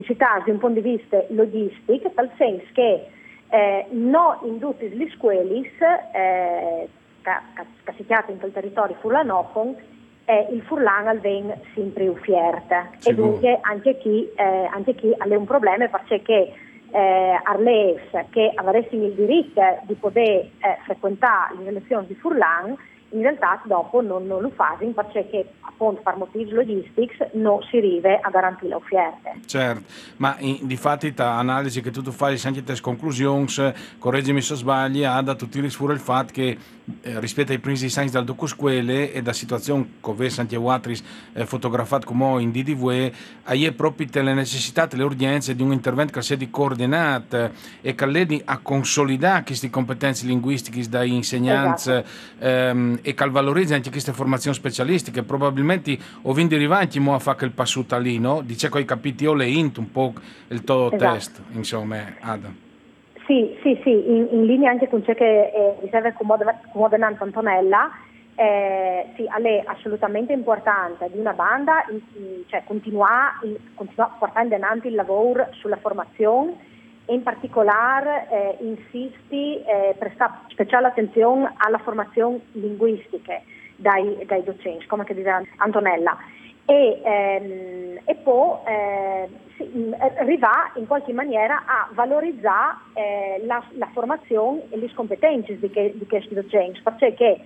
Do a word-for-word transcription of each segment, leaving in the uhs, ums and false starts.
di un punto di vista logistico, tal senso che eh, non in tutte le scuole eh, che si chiamano in quel territorio furlanofon eh, il furlan viene sempre offerto e dunque anche chi, eh, anche chi ha un problema perché eh, Arles che avessero il diritto di poter eh, frequentare le lezioni di furlan in realtà dopo non, non lo fanno perché appunto per motivi logistici non si arriva a garantire le offerte. Certo, ma in, di fatti ta analisi che tu, tu fai anche te conclusioni, correggimi se sbagli, ha da tutti fuori il fatto che eh, rispetto ai primi scienze dal docusquele e da situazione che avesse anche altri eh, fotografato come in D D V, hai proprio le necessità, le urgenze di un intervento che sia di coordinato e che ledi a consolidare queste competenze linguistiche dai insegnanti esatto. ehm, e che valorizza anche queste formazioni specialistiche, probabilmente o vin derivanti mo a fare quel passuto lì, no? Dice che hai capito io le int un po' il tuo esatto. test, insomma, Ada. Sì, sì, sì, in, in linea anche con ciò che eh, riceve comodanante Antonella, eh, sì, è assolutamente importante di una banda, in, in, cioè continuare continua a portare avanti il lavoro sulla formazione e in particolare eh, insisti eh, prestare speciale attenzione alla formazione linguistica dai, dai docenti, come che dice Antonella. E, ehm, e poi eh, si, arriva in qualche maniera a valorizzare eh, la, la formazione e le competenze di, che, di questi docenti, perché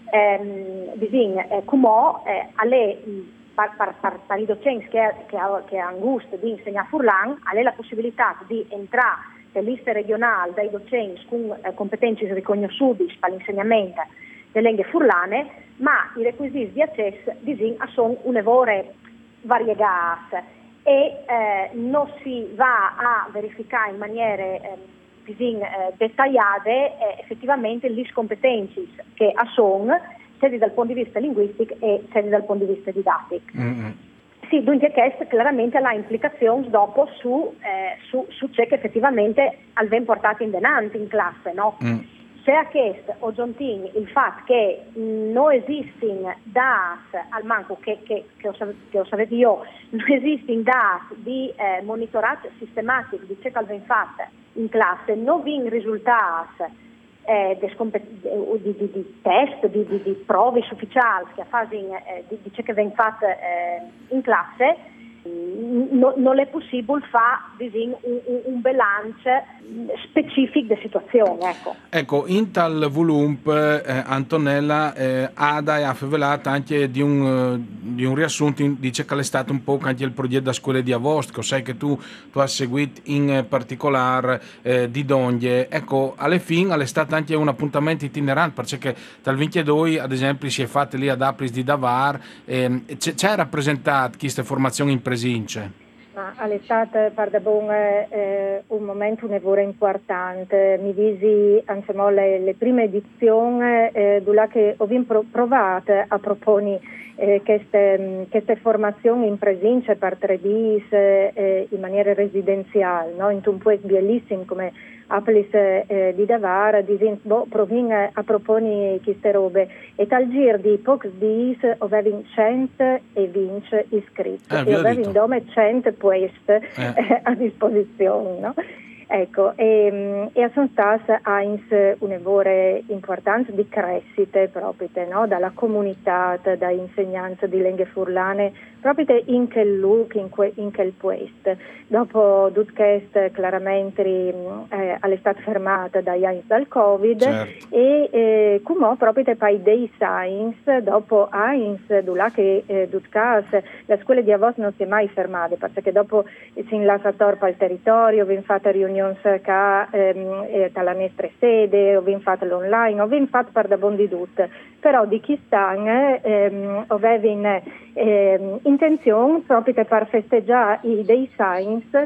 ehm, bisogna, eh, come eh, alle, per, per, per, per i docenti che, che, che hanno gusto di insegnare furlan, hanno la possibilità di entrare nelle liste regionali dai docenti con eh, competenze riconosciute per l'insegnamento delle lingue furlane, ma i requisiti di accesso sono un'evore variegate e eh, non si va a verificare in maniere eh, disin, eh, dettagliate eh, effettivamente le competenze che sono sia dal punto di vista linguistico e sia dal punto di vista didattico. Mm-hmm. Sì, dunque questo chiaramente ha implicazioni dopo su, eh, su, su ciò che effettivamente viene portato in denanti in classe, no? Mm. Se a questo o Giuntini il fatto che non esistono dati al manco che, che, che, ho, che ho saputo io, non esistono dati di eh, monitoraggio sistematico di ciò che viene fatto in classe, non vi risultati eh, di, di, di test, di, di, di prove ufficiali che fanno eh, di, di ciò che viene fatto eh, in classe, No, non è possibile fare un, un, un bilancio specifico della situazione. Ecco, ecco in tal volume eh, Antonella eh, Ada ha rivelato anche di un, uh, di un riassunto, in, dice che è stato un po' anche il progetto da scuola di Avost, sai che tu, tu hai seguito in particolare eh, di Donghie. Ecco, alla fine è stato anche un appuntamento itinerante perché dal ventidue ad esempio si è fatto lì ad Apris di Davar eh, c'è rappresentato queste formazioni in presince. Ma all'estate per da bon eh, un momento un'evore importante, mi visi anche le, le prime edizioni eh, dove che ho provato a proporre eh, queste, queste formazioni in presenza per tre D eh, in maniera residenziale, no? In un paese bellissimo come Aplis eh, di Davar, dicendo, boh, provin a proporre queste robe e tal giro di pochi giorni avevo centoventi iscritti eh, e avevo in nome cento posti eh. eh, a disposizione, no? Ecco, e, e sono stata anche un'evore importante di crescita proprio, no? Dalla comunità, da insegnanti di lingue furlane, proprio in quel look, in, que, in quel posto. Dopo tutto questo, chiaramente eh, è stata fermata dai anni dal Covid, certo. E eh, come proprio poi dei science, dopo Heinz, dove che eh, la scuola di Avos non si è mai fermata, perché dopo si inlassa torpa al territorio, vi fatta riunioni che ehm, eh, dalla nostra sede, ho fatto l'online, ho fatto per da buon di tutto, però di chi stanno ehm, avevo in, ehm, intenzione proprio per festeggiare i dei science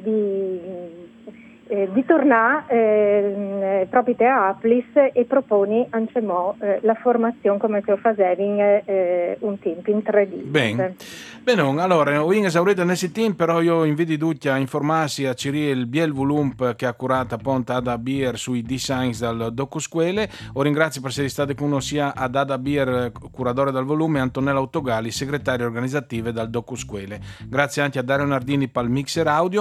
di Eh, di tornare eh, proprio a Aplis e proponi anche mo, eh, la formazione come che ho facevo in eh, un team in tre D. Bene, bene, allora ho in esaurito nel team, però io invito tutti a informarsi a Ciriel Biel Volump che ha curato appunto Ada Bier sui designs dal DocuScuole. O ringrazio per essere stati con noi sia ad Ada Bier, curatore del volume, e Antonella Autogali, segretaria organizzativa dal DocuScuole. Grazie anche a Dario Nardini per il mixer audio.